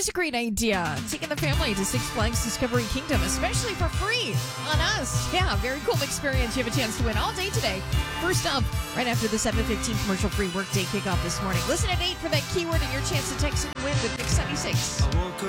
is a great idea. Taking the family to Six Flags Discovery Kingdom, especially for free on us. Yeah, very cool experience. You have a chance to win all day today. First up, right after the 7:15 commercial-free workday kickoff this morning. Listen at 8 for that keyword and your chance to text and win with Mix 76.